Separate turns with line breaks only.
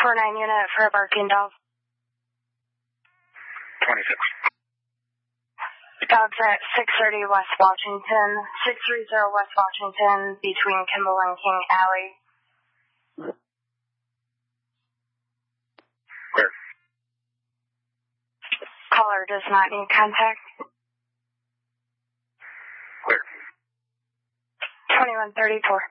4-9 unit for a barking dog.
26.
Dog's at 630 West Washington, 630 West Washington, between Kimball and King Alley.
Where?
Caller does not need contact.
Where?
2134.